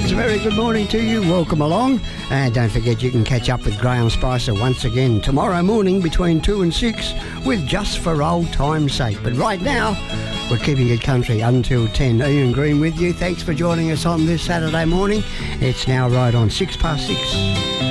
friends, a very good morning to you. Welcome along. And don't forget you can catch up with Graham Spicer once again tomorrow morning between 2 and 6 with Just for Old Time's Sake. But right now, we're keeping it country until 10. Ian Green with you. Thanks for joining us on this Saturday morning. It's now right on 6 past 6.